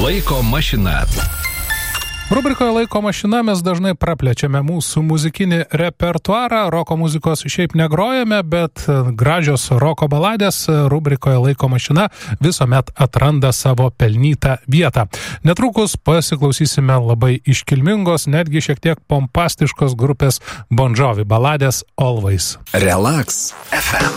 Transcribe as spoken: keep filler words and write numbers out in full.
Laiko mašina. Rubrikoje Laiko mašina mes dažnai praplečiame mūsų muzikinį repertuarą. Roko muzikos šiaip negrojame, bet gražios roko baladės rubrikoje Laiko mašina visuomet atranda savo pelnytą vietą. Netrukus pasiklausysime labai iškilmingos, netgi šiek tiek pompastiškos grupės Bon Jovi baladės Always. Relax F M.